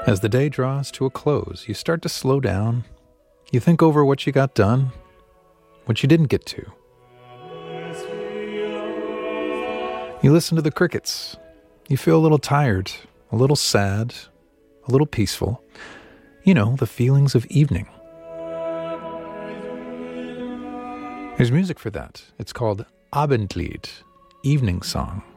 As the day draws to a close, you start to slow down. You think over what you got done, what you didn't get to. You listen to the crickets. You feel a little tired, a little sad, a little peaceful. You know, the feelings of evening. There's music for that. It's called Abendlied, evening song.